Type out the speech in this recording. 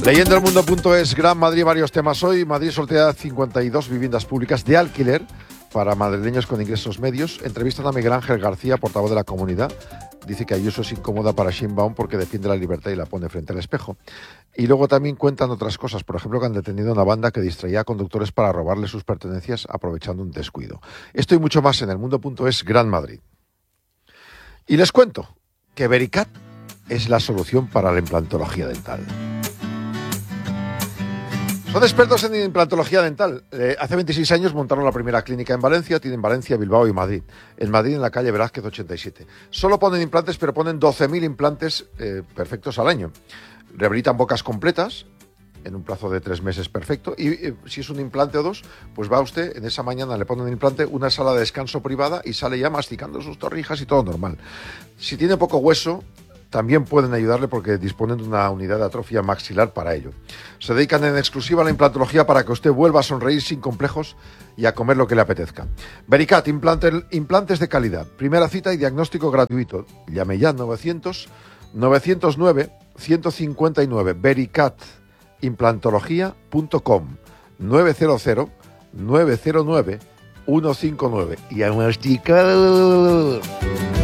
Leyendoelmundo.es, Gran Madrid, varios temas hoy. Madrid sortea 52 viviendas públicas de alquiler para madrileños con ingresos medios. Entrevistan a Miguel Ángel García, portavoz de la Comunidad. Dice que Ayuso es incómoda para Sheinbaum porque defiende la libertad y la pone frente al espejo. Y luego también cuentan otras cosas. Por ejemplo, que han detenido a una banda que distraía a conductores para robarle sus pertenencias aprovechando un descuido. Esto y mucho más en elmundo.es, Gran Madrid. Y les cuento que Vericat es la solución para la implantología dental. Son expertos en implantología dental. Hace 26 años montaron la primera clínica en Valencia, tienen Valencia, Bilbao y Madrid. En Madrid, en la calle Velázquez 87. Solo ponen implantes, pero ponen 12.000 implantes perfectos al año. Rehabilitan bocas completas en un plazo de 3 meses perfecto. Y si es un implante o dos, pues va usted, en esa mañana le ponen un implante, una sala de descanso privada y sale ya masticando sus torrijas y todo normal. Si tiene poco hueso, también pueden ayudarle porque disponen de una unidad de atrofia maxilar para ello. Se dedican en exclusiva a la implantología para que usted vuelva a sonreír sin complejos y a comer lo que le apetezca. Vericat, implantes de calidad. Primera cita y diagnóstico gratuito. Llame ya 900-909-159. Vericatimplantología.com 900-909-159. Y a masticar.